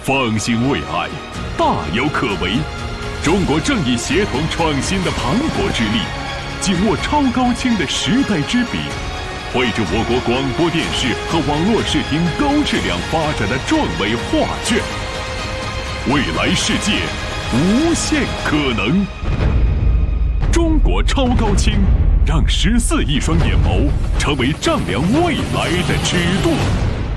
放心未来，大有可为。中国正以协同创新的磅礴之力，紧握超高清的时代之笔，绘制我国广播电视和网络视听高质量发展的壮伟画卷。未来世界，无限可能。中国超高清，让14亿双眼眸成为丈量未来的尺度。